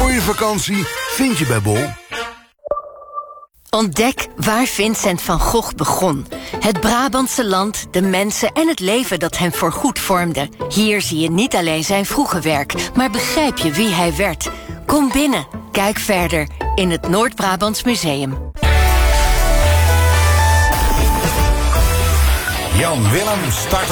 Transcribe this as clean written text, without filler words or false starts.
voor je vakantie vind je bij Bol. Ontdek waar Vincent van Gogh begon. Het Brabantse land, de mensen en het leven dat hem voorgoed vormde. Hier zie je niet alleen zijn vroege werk, maar begrijp je wie hij werd. Kom binnen, kijk verder in het Noord-Brabants Museum. Jan Willem start